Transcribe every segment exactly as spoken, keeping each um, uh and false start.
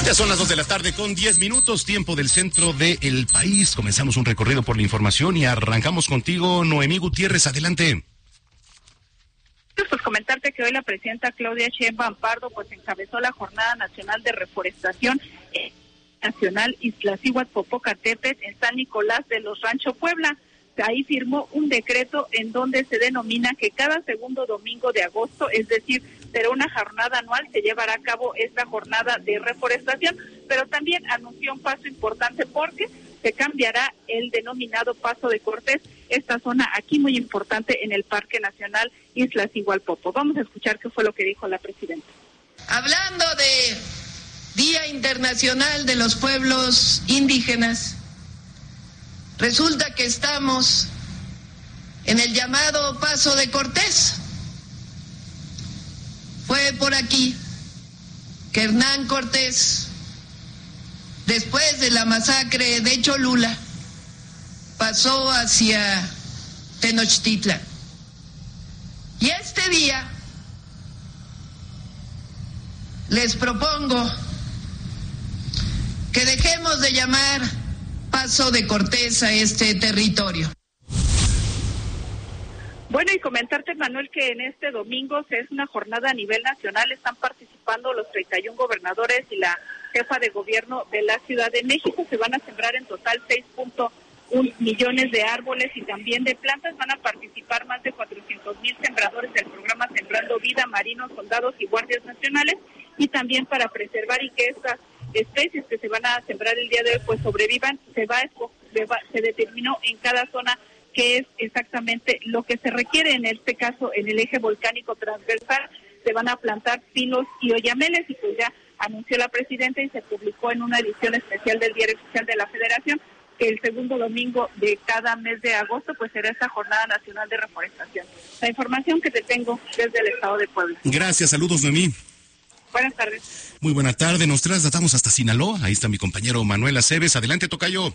Ya son las dos de la tarde con diez minutos, tiempo del centro del país. Comenzamos un recorrido por la información y arrancamos contigo, Noemí Gutiérrez, adelante. Pues comentarte que hoy la presidenta Claudia Sheinbaum Pardo pues encabezó la Jornada Nacional de Reforestación eh, Nacional Iztaccíhuatl-Popocatépetl en San Nicolás de los Rancho, Puebla. Ahí firmó un decreto en donde se denomina que cada segundo domingo de agosto, es decir, será una jornada anual, se llevará a cabo esta jornada de reforestación, pero también anunció un paso importante porque se cambiará el denominado Paso de Cortés, esta zona aquí muy importante en el Parque Nacional Iztaccíhuatl-Popo. Vamos a escuchar qué fue lo que dijo la presidenta. Hablando de Día Internacional de los Pueblos Indígenas, resulta que estamos en el llamado Paso de Cortés. Fue por aquí que Hernán Cortés, después de la masacre de Cholula, pasó hacia Tenochtitlan. Y este día les propongo que dejemos de llamar Paso de Cortés a este territorio. Bueno, y comentarte, Manuel, que en este domingo se es una jornada a nivel nacional, están participando los treinta y uno gobernadores y la jefa de gobierno de la Ciudad de México. Se van a sembrar en total seis punto uno millones de árboles y también de plantas. Van a participar más de cuatrocientos mil sembradores del programa Sembrando Vida, marinos, soldados y guardias nacionales, y también para preservar y que estas especies que se van a sembrar el día de hoy pues sobrevivan. Se va, se va se determinó en cada zona que es exactamente lo que se requiere. En este caso, en el eje volcánico transversal, se van a plantar pinos y oyameles, y pues ya anunció la presidenta y se publicó en una edición especial del Diario Oficial de la Federación que el segundo domingo de cada mes de agosto pues será esta Jornada Nacional de Reforestación. La información que te tengo desde el estado de Puebla. Gracias, saludos, Noemí. Buenas tardes. Muy buena tarde, nos trasladamos hasta Sinaloa. Ahí está mi compañero Manuel Aceves. Adelante, tocayo.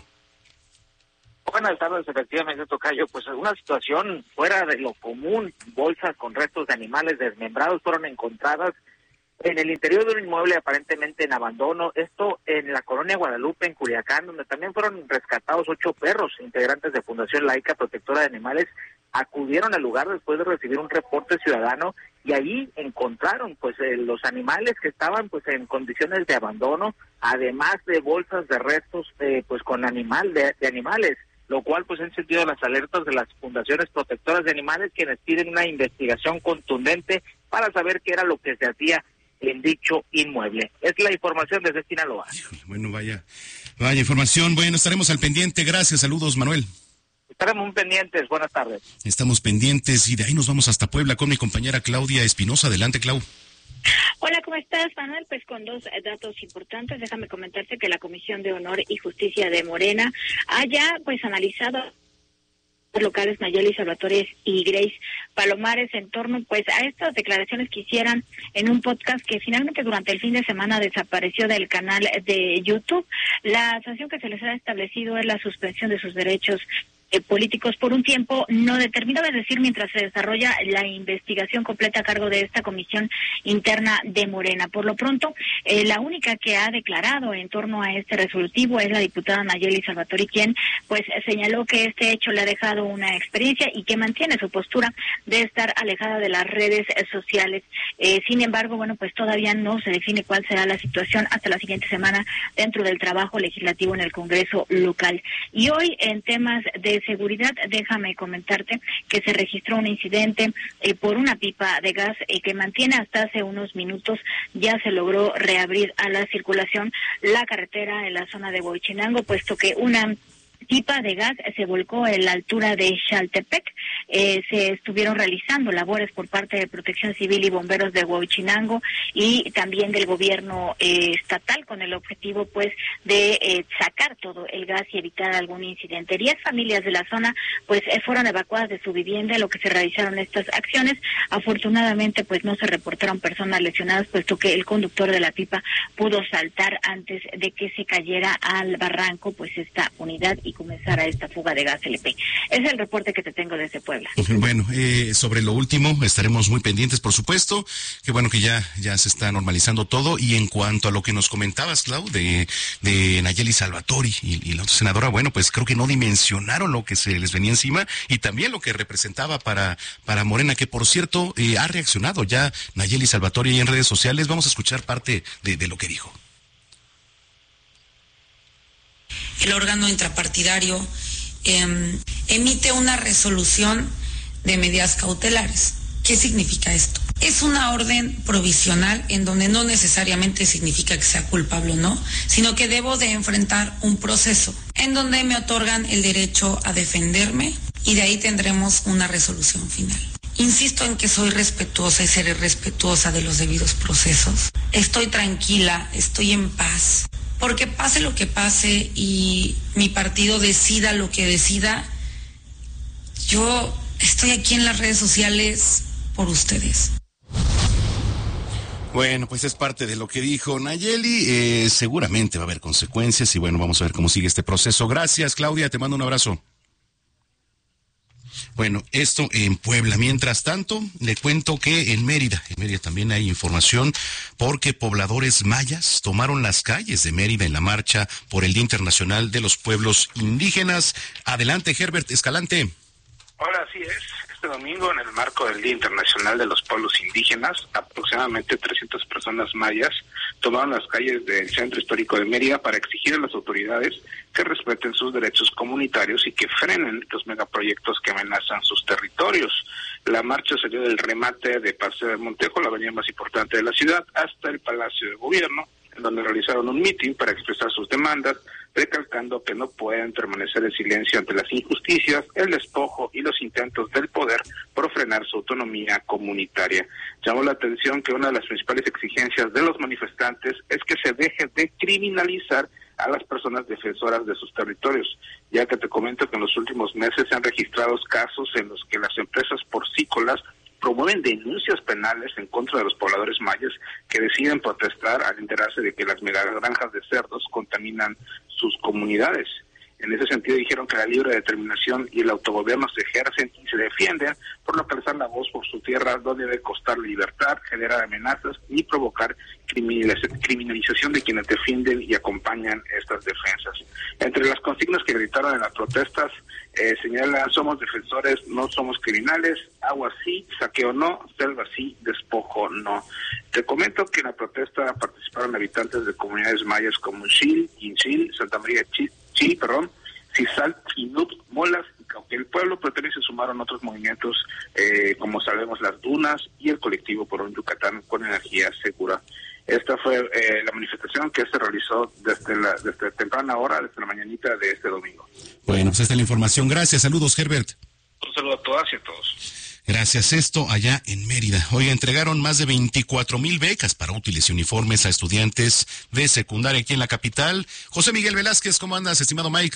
Buenas tardes, efectivamente, tocayo. Pues una situación fuera de lo común. Bolsas con restos de animales desmembrados fueron encontradas en el interior de un inmueble aparentemente en abandono. Esto en la colonia Guadalupe, en Culiacán, donde también fueron rescatados ocho perros. Integrantes de Fundación Laica Protectora de Animales acudieron al lugar después de recibir un reporte ciudadano y ahí encontraron pues eh, los animales que estaban pues en condiciones de abandono, además de bolsas de restos eh, pues con animal de, de animales, lo cual pues ha encendido las alertas de las fundaciones protectoras de animales, quienes piden una investigación contundente para saber qué era lo que se hacía en dicho inmueble. Es la información desde Sinaloa. Bueno, vaya, vaya información. Bueno, estaremos al pendiente. Gracias, saludos, Manuel. Estaremos muy pendientes. Buenas tardes. Estamos pendientes y de ahí nos vamos hasta Puebla con mi compañera Claudia Espinosa. Adelante, Clau. Hola, ¿cómo estás, Manuel? Pues con dos datos importantes. Déjame comentarte que la Comisión de Honor y Justicia de Morena haya pues analizado locales Nayeli Salvatore y Grace Palomares en torno pues a estas declaraciones que hicieran en un podcast que finalmente durante el fin de semana desapareció del canal de YouTube. La sanción que se les ha establecido es la suspensión de sus derechos Eh, políticos por un tiempo no determinado, es decir, mientras se desarrolla la investigación completa a cargo de esta comisión interna de Morena. Por lo pronto, eh, la única que ha declarado en torno a este resolutivo es la diputada Nayeli Salvatore, quien pues señaló que este hecho le ha dejado una experiencia y que mantiene su postura de estar alejada de las redes eh, sociales. Eh, sin embargo, bueno, pues todavía no se define cuál será la situación hasta la siguiente semana dentro del trabajo legislativo en el Congreso local. Y hoy, en temas de seguridad, déjame comentarte que se registró un incidente eh, por una pipa de gas eh, que mantiene hasta hace unos minutos. Ya se logró reabrir a la circulación la carretera en la zona de Huachinango, puesto que una pipa de gas se volcó en la altura de Xaltepec. Eh, se estuvieron realizando labores por parte de Protección Civil y bomberos de Huachinango y también del gobierno eh, estatal, con el objetivo pues de eh, sacar todo el gas y evitar algún incidente. Diez familias de la zona pues eh, fueron evacuadas de su vivienda, lo que se realizaron estas acciones. Afortunadamente pues no se reportaron personas lesionadas, puesto que el conductor de la pipa pudo saltar antes de que se cayera al barranco pues esta unidad y y comenzara esta fuga de gas L P. Es el reporte que te tengo desde Puebla. Bueno, eh, sobre lo último estaremos muy pendientes, por supuesto. Qué bueno que ya ya se está normalizando todo. Y en cuanto a lo que nos comentabas, Clau, de, de Nayeli Salvatori y, y la otra senadora, bueno, pues creo que no dimensionaron lo que se les venía encima y también lo que representaba para, para Morena, que por cierto eh, ha reaccionado ya Nayeli Salvatori en redes sociales. Vamos a escuchar parte de, de lo que dijo. El órgano intrapartidario eh, emite una resolución de medidas cautelares. ¿Qué significa esto? Es una orden provisional en donde no necesariamente significa que sea culpable o no, sino que debo de enfrentar un proceso en donde me otorgan el derecho a defenderme y de ahí tendremos una resolución final. Insisto en que soy respetuosa y seré respetuosa de los debidos procesos. Estoy tranquila, estoy en paz, porque pase lo que pase y mi partido decida lo que decida, yo estoy aquí en las redes sociales por ustedes. Bueno, pues es parte de lo que dijo Nayeli. Eh, seguramente va a haber consecuencias y bueno, vamos a ver cómo sigue este proceso. Gracias, Claudia, te mando un abrazo. Bueno, esto en Puebla. Mientras tanto, le cuento que en Mérida, en Mérida también hay información porque pobladores mayas tomaron las calles de Mérida en la marcha por el Día Internacional de los Pueblos Indígenas. Adelante, Herbert Escalante. Hola, así es. Este domingo, en el marco del Día Internacional de los Pueblos Indígenas, aproximadamente trescientas personas mayas tomaron las calles del centro histórico de Mérida para exigir a las autoridades que respeten sus derechos comunitarios y que frenen los megaproyectos que amenazan sus territorios. La marcha salió del remate de Paseo de Montejo, la avenida más importante de la ciudad, hasta el Palacio de Gobierno, en donde realizaron un mitin para expresar sus demandas, recalcando que no pueden permanecer en silencio ante las injusticias, el despojo y los intentos del poder por frenar su autonomía comunitaria. Llamó la atención que una de las principales exigencias de los manifestantes es que se deje de criminalizar a las personas defensoras de sus territorios, ya que te comento que en los últimos meses se han registrado casos en los que las empresas porcícolas promueven denuncias penales en contra de los pobladores mayas que deciden protestar al enterarse de que las megagranjas de cerdos contaminan sus comunidades. En ese sentido dijeron que la libre determinación y el autogobierno se ejercen y se defienden por no alzar la voz por su tierra, no debe costar libertad, generar amenazas ni provocar criminalización de quienes defienden y acompañan estas defensas. Entre las consignas que gritaron en las protestas, eh, señalan: somos defensores, no somos criminales, agua sí, saqueo no, selva sí, despojo no. Te comento que en la protesta participaron habitantes de comunidades mayas como Xil, Quinchil, Santa María Chil, Chil, perdón, Cisal, Inup, Molas y Cauquel. El pueblo, pero también se sumaron otros movimientos, eh, como sabemos, las Dunas y el colectivo por un Yucatán con energía segura. Esta fue eh, la manifestación que se realizó desde la desde temprana hora, desde la mañanita de este domingo. Bueno, pues esta es la información. Gracias, saludos, Herbert. Un saludo a todas y a todos. Gracias. Esto allá en Mérida. Hoy entregaron más de veinticuatro mil becas para útiles y uniformes a estudiantes de secundaria aquí en la capital. José Miguel Velázquez, ¿cómo andas, estimado Mike?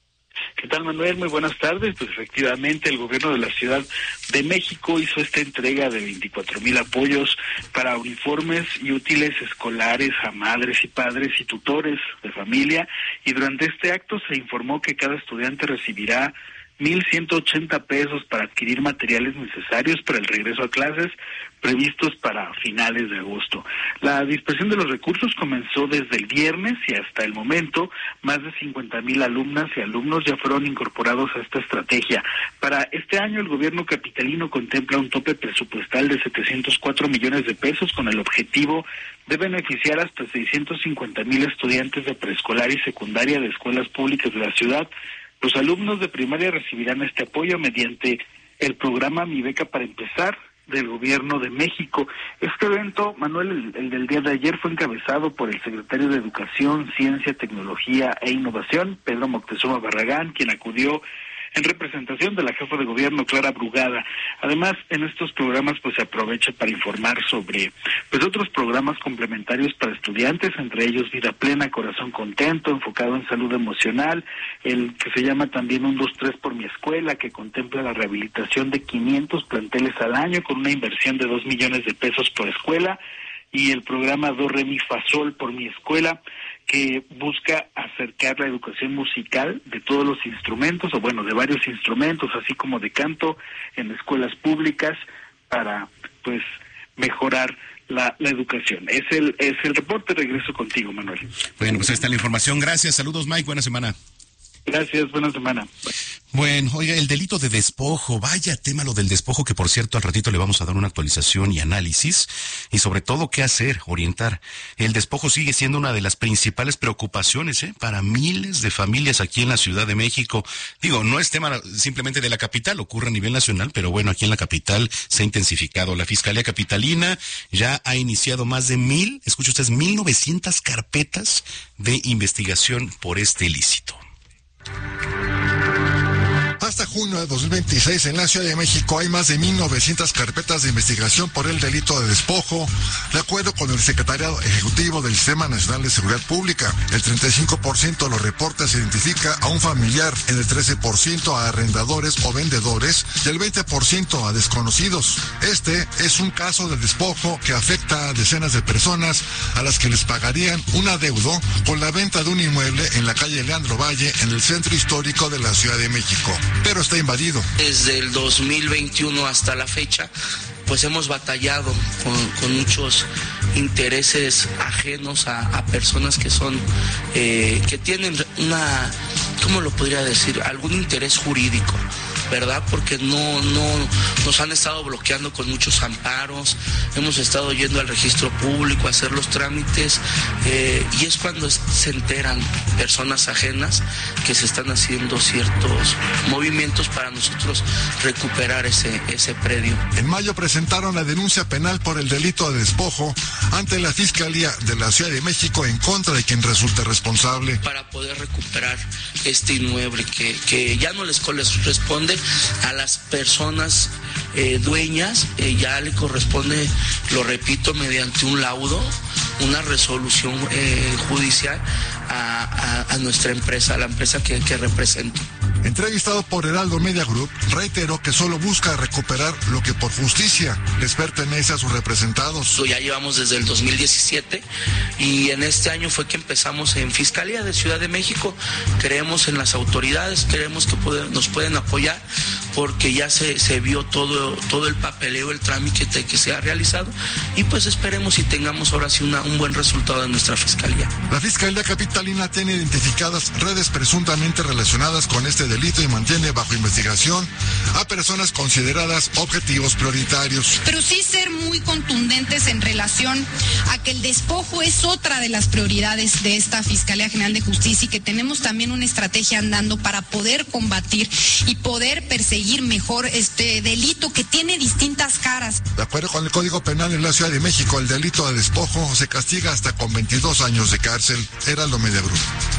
¿Qué tal, Manuel? Muy buenas tardes. Pues efectivamente el gobierno de la Ciudad de México hizo esta entrega de veinticuatro mil apoyos para uniformes y útiles escolares a madres y padres y tutores de familia, y durante este acto se informó que cada estudiante recibirá mil ciento ochenta pesos para adquirir materiales necesarios para el regreso a clases previstos para finales de agosto. La dispersión de los recursos comenzó desde el viernes y hasta el momento más de cincuenta mil alumnas y alumnos ya fueron incorporados a esta estrategia. Para este año el gobierno capitalino contempla un tope presupuestal de setecientos cuatro millones de pesos con el objetivo de beneficiar hasta seiscientos cincuenta mil estudiantes de preescolar y secundaria de escuelas públicas de la ciudad. Los alumnos de primaria recibirán este apoyo mediante el programa Mi Beca para Empezar del Gobierno de México. Este evento, Manuel, el, el del día de ayer, fue encabezado por el secretario de Educación, Ciencia, Tecnología e Innovación, Pedro Moctezuma Barragán, quien acudió en representación de la jefa de gobierno, Clara Brugada. Además, en estos programas pues se aprovecha para informar sobre pues otros programas complementarios para estudiantes, entre ellos Vida Plena, Corazón Contento, enfocado en salud emocional, el que se llama también Un dos tres por mi escuela, que contempla la rehabilitación de quinientos planteles al año con una inversión de dos millones de pesos por escuela, y el programa Do Re Mi Fa Sol por mi escuela, que busca acercar la educación musical de todos los instrumentos, o bueno, de varios instrumentos, así como de canto en escuelas públicas, para pues mejorar la, la educación. Es el, es el reporte. Regreso contigo, Manuel. Bueno, pues ahí está la información. Gracias. Saludos, Mike. Buena semana. Gracias, buena semana. Bueno, oiga, el delito de despojo, vaya tema lo del despojo, que por cierto al ratito le vamos a dar una actualización y análisis, y sobre todo qué hacer, orientar. El despojo sigue siendo una de las principales preocupaciones, ¿eh? para miles de familias aquí en la Ciudad de México. Digo, no es tema simplemente de la capital, ocurre a nivel nacional, pero bueno, aquí en la capital se ha intensificado. La Fiscalía Capitalina ya ha iniciado más de mil, escuche ustedes, mil novecientas carpetas de investigación por este ilícito. Hasta junio de dos mil veintiséis en la Ciudad de México hay más de mil novecientas carpetas de investigación por el delito de despojo, de acuerdo con el Secretariado Ejecutivo del Sistema Nacional de Seguridad Pública. El treinta y cinco por ciento de los reportes identifica a un familiar, en el trece por ciento a arrendadores o vendedores y el veinte por ciento a desconocidos. Este es un caso de despojo que afecta a decenas de personas a las que les pagarían un adeudo con la venta de un inmueble en la calle Leandro Valle, en el centro histórico de la Ciudad de México, pero está invadido. Desde el dos mil veintiuno hasta la fecha, pues hemos batallado con, con muchos intereses ajenos a, a personas que son, eh, que tienen una, ¿cómo lo podría decir? Algún interés jurídico, ¿verdad? Porque no, no nos han estado bloqueando con muchos amparos, hemos estado yendo al registro público a hacer los trámites, eh, y es cuando se enteran personas ajenas que se están haciendo ciertos movimientos para nosotros recuperar ese, ese predio. En mayo presentaron la denuncia penal por el delito de despojo ante la Fiscalía de la Ciudad de México en contra de quien resulte responsable. Para poder recuperar este inmueble que, que ya no les corresponde a las personas eh, dueñas, eh, ya le corresponde, lo repito, mediante un laudo, una resolución eh, judicial a, a, a nuestra empresa, a la empresa que, que represento. Entrevistado por Heraldo Media Group, reiteró que solo busca recuperar lo que por justicia les pertenece a sus representados. Ya llevamos desde el dos mil diecisiete y en este año fue que empezamos en Fiscalía de Ciudad de México. Creemos en las autoridades, creemos que pueden, nos pueden apoyar porque ya se, se vio todo, todo el papeleo, el trámite que se ha realizado y pues esperemos y tengamos ahora sí una, un buen resultado de nuestra Fiscalía. La Fiscalía Capitalina tiene identificadas redes presuntamente relacionadas con este delito y mantiene bajo investigación a personas consideradas objetivos prioritarios. Pero sí ser muy contundentes en relación a que el despojo es otra de las prioridades de esta Fiscalía General de Justicia y que tenemos también una estrategia andando para poder combatir y poder perseguir mejor este delito que tiene distintas caras. De acuerdo con el Código Penal en la Ciudad de México, el delito de despojo se castiga hasta con veintidós años de cárcel. Heraldo Media Group.